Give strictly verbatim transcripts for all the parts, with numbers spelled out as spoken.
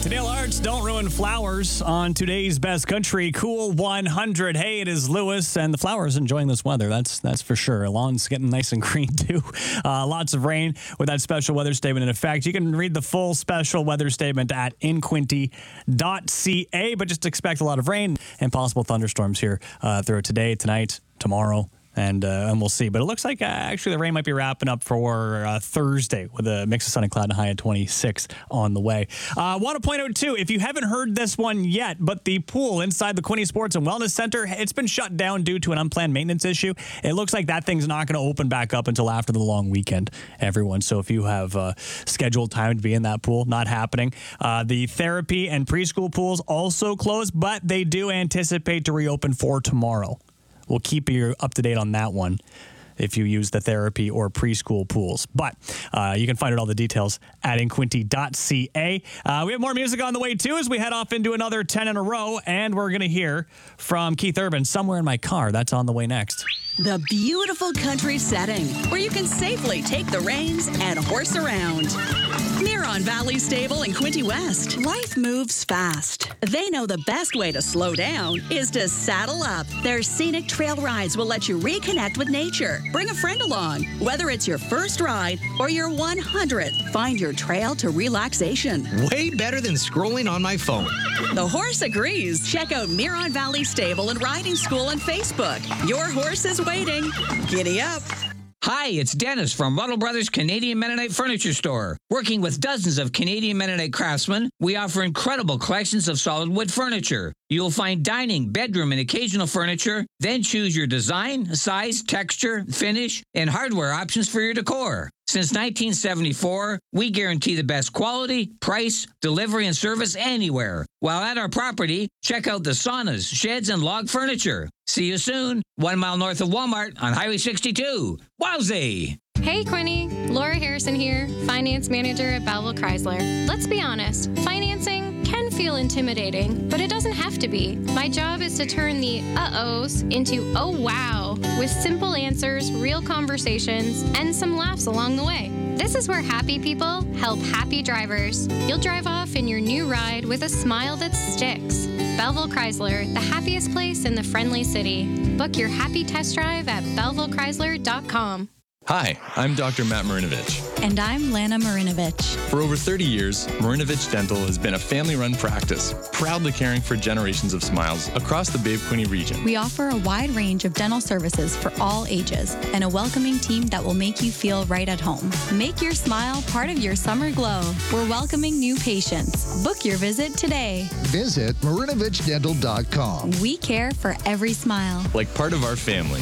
Nail Arts, Don't Ruin Flowers on today's Best Country Cool one hundred. Hey, it is Lewis, and the flowers enjoying this weather. That's that's for sure. Lawn's getting nice and green, too. Uh, lots of rain with that special weather statement in effect. You can read the full special weather statement at in quinte dot c a, but just expect a lot of rain and possible thunderstorms here uh, throughout today, tonight, tomorrow. And, uh, and we'll see. But it looks like uh, actually the rain might be wrapping up for uh, Thursday with a mix of sun and cloud and a high at twenty-six on the way. I uh, want to point out, too, if you haven't heard this one yet, but the pool inside the Quinte Sports and Wellness Center, it's been shut down due to an unplanned maintenance issue. It looks like that thing's not going to open back up until after the long weekend, everyone. So if you have uh, scheduled time to be in that pool, not happening. Uh, the therapy and preschool pools also closed, but they do anticipate to reopen for tomorrow. We'll keep you up to date on that one if you use the therapy or preschool pools. But uh, you can find out all the details at in quinte dot c a. Uh, we have more music on the way, too, as we head off into another ten in a row. And we're going to hear from Keith Urban, Somewhere in My Car. That's on the way next. The beautiful country setting where you can safely take the reins and horse around. Miron Valley Stable in Quinte West. Life moves fast. They know the best way to slow down is to saddle up. Their scenic trail rides will let you reconnect with nature. Bring a friend along. Whether it's your first ride or your one hundredth, find your trail to relaxation. Way better than scrolling on my phone. The horse agrees. Check out Miron Valley Stable and Riding School on Facebook. Your horse is waiting. Giddy up. Hi, it's Dennis from Ruddle Brothers Canadian Mennonite Furniture Store. Working with dozens of Canadian Mennonite craftsmen, we offer incredible collections of solid wood furniture. You'll find dining, bedroom, and occasional furniture. Then choose your design, size, texture, finish, and hardware options for your decor. Since nineteen seventy-four, we guarantee the best quality, price, delivery, and service anywhere. While at our property, check out the saunas, sheds, and log furniture. See you soon, one mile north of Walmart on Highway sixty-two. Wowzee! Hey, Quinte. Laura Harrison here, Finance Manager at Belleville Chrysler. Let's be honest, financing can feel intimidating, but it doesn't have to be. My job is to turn the uh-ohs into oh wow with simple answers, real conversations, and some laughs along the way. This is where happy people help happy drivers. You'll drive off in your new ride with a smile that sticks. Belleville Chrysler, the happiest place in the friendly city. Book your happy test drive at belleville chrysler dot com. Hi, I'm Doctor Matt Marinovich. And I'm Lana Marinovich. For over thirty years, Marinovich Dental has been a family-run practice, proudly caring for generations of smiles across the Bay of Quinte region. We offer a wide range of dental services for all ages and a welcoming team that will make you feel right at home. Make your smile part of your summer glow. We're welcoming new patients. Book your visit today. Visit marinovich dental dot com. We care for every smile. Like part of our family.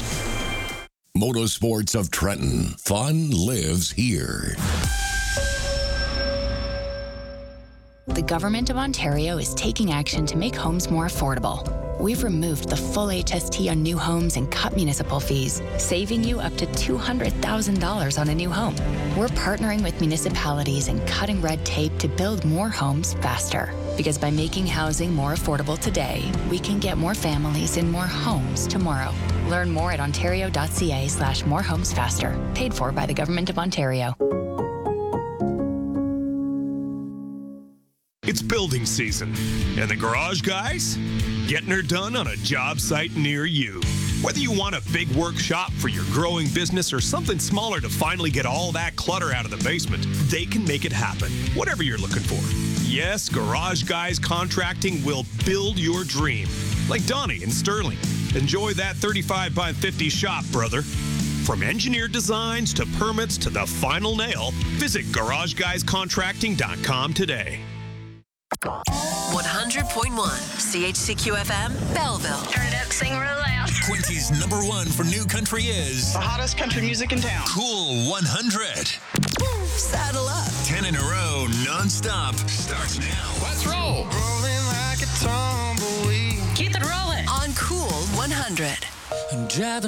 Motorsports of Trenton. Fun lives here. The Government of Ontario is taking action to make homes more affordable. We've removed the full H S T on new homes and cut municipal fees, saving you up to two hundred thousand dollars on a new home. We're partnering with municipalities and cutting red tape to build more homes faster. Because by making housing more affordable today, we can get more families in more homes tomorrow. Learn more at ontario dot c a slash more homes faster. Paid for by the Government of Ontario. It's building season, and the garage guys getting her done on a job site near you. Whether you want a big workshop for your growing business or something smaller to finally get all that clutter out of the basement, they can make it happen, whatever you're looking for. Yes, Garage Guys Contracting will build your dream. Like Donnie in Sterling. Enjoy that thirty-five by fifty shop, brother. From engineered designs to permits to the final nail, visit garage guys contracting dot com today. one hundred point one C H C Q F M, Belleville. Turn it up, sing real loud. Quinte's number one for new country is the hottest country music in town. Cool one hundred. Saddle up. Ten in a row, non-stop. Starts now. Let's roll. Rolling like a tumbleweed. Keep it rolling. On Cool one hundred. Driving